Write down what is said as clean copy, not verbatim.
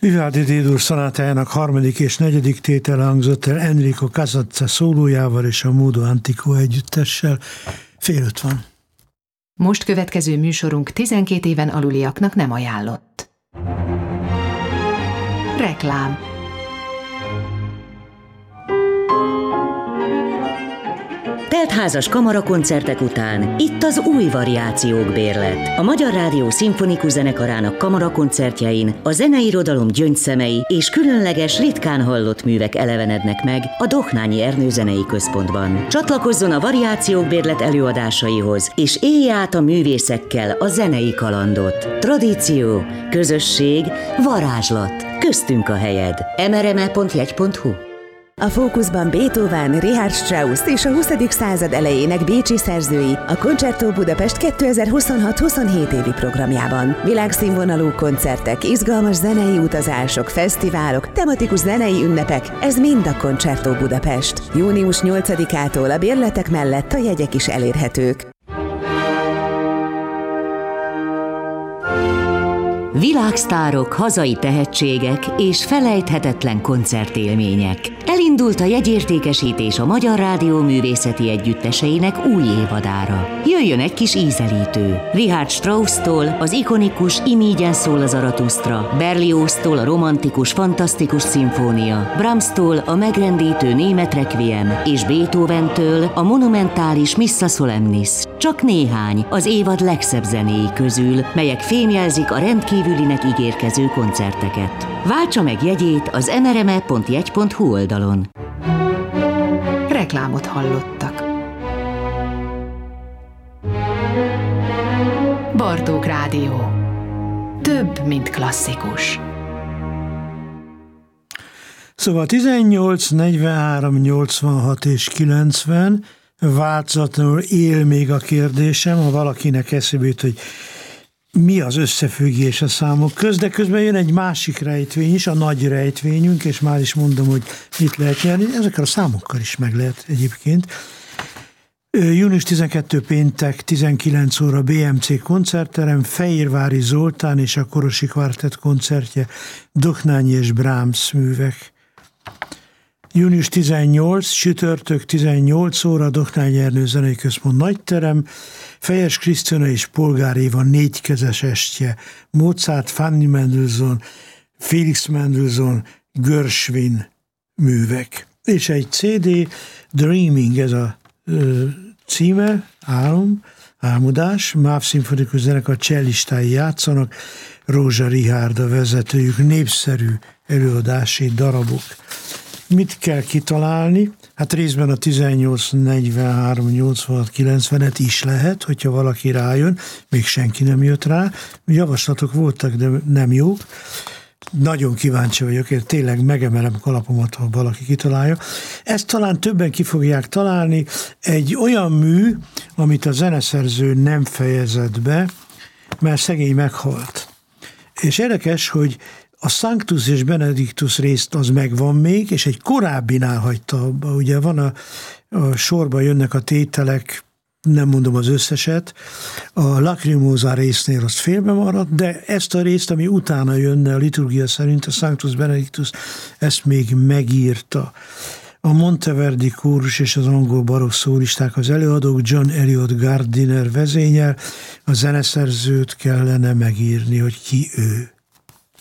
Vivaldi D-dur szonátájának harmadik és negyedik tétele hangzott el Enrico Casazza szólójával és a Modo Antico együttessel. 4:30 van. Most következő műsorunk 12 éven aluliaknak nem ajánlott. Reklám. Teltházas kamarakoncertek után itt az új variációk bérlet. A Magyar Rádió Szimfonikus Zenekarának kamarakoncertjein a zeneirodalom gyöngyszemei és különleges, ritkán hallott művek elevenednek meg a Dohnányi Ernő Zenei Központban. Csatlakozzon a variációk bérlet előadásaihoz, és élje át a művészekkel a zenei kalandot. Tradíció, közösség, varázslat. Köztünk a helyed. mrme.jegy.hu. A fókuszban Beethoven, Richard Strauss és a 20. század elejének bécsi szerzői a Concerto Budapest 2026-27 évi programjában. Világszínvonalú koncertek, izgalmas zenei utazások, fesztiválok, tematikus zenei ünnepek, ez mind a Concerto Budapest. Június 8-ától a bérletek mellett a jegyek is elérhetők. Világsztárok, hazai tehetségek és felejthetetlen koncertélmények. Elindult a jegyértékesítés a Magyar Rádió művészeti együtteseinek új évadára. Jöjjön egy kis ízelítő. Richard Strauss-tól az ikonikus Imígyen szól a Zaratusztra, Berlioztól a romantikus, fantasztikus szimfónia, Brahmstól a megrendítő német requiem és Beethoventől a monumentális Missa Solemnis. Csak néhány az évad legszebb zenéi közül, melyek fémjelzik a rendkívülinek ígérkező koncerteket. Váltsa meg jegyét az mrme.jegy.hu oldalon. Reklámot hallottak. Bartók Rádió. Több, mint klasszikus. Szóval 18, 43, 86 és 90 változatlanul él még a kérdésem, ha valakinek eszébe jut, hogy mi az összefüggés a számok közt, de közben jön egy másik rejtvény is, a nagy rejtvényünk, és már is mondom, hogy mit lehet nyerni. Ezekkel a számokkal is meg lehet egyébként. Június 12 péntek, 19 óra BMC koncertterem, Fehérvári Zoltán és a Korosi Kvartett koncertje, Dohnányi és Brahms művek. Június 18, csütörtök 18 óra, Dohnányi Ernő Zenei Központ nagyterem, Fejes Krisztina és Polgár Éva négykezes estje, Mozart, Fanny Mendelssohn, Felix Mendelssohn, Gershwin művek. És egy CD, Dreaming, ez a címe, álmodás, MÁV Szimfonikus Zenekar csellistái játszanak, Rózsa Richárd a vezetőjük, népszerű előadási darabok. Mit kell kitalálni? Hát részben a 18, 43, 86, 90-et is lehet, hogyha valaki rájön, még senki nem jött rá. Javaslatok voltak, de nem jók. Nagyon kíváncsi vagyok, én tényleg megemelem kalapomat, ha valaki kitalálja. Ezt talán többen ki fogják találni. Egy olyan mű, amit a zeneszerző nem fejezett be, mert szegény meghalt. És érdekes, hogy a Sanctus és Benedictus részt az megvan még, és egy korábbinál hagyta abba. Ugye van a sorba jönnek a tételek, nem mondom az összeset, a Lacrimosa résznél az félbe maradt, de ezt a részt, ami utána jönne a liturgia szerint, a Sanctus Benedictus, ezt még megírta. A Monteverdi kórus és az angol barokk szólisták az előadók, John Eliot Gardiner vezényel, a zeneszerzőt kellene megírni, hogy ki ő.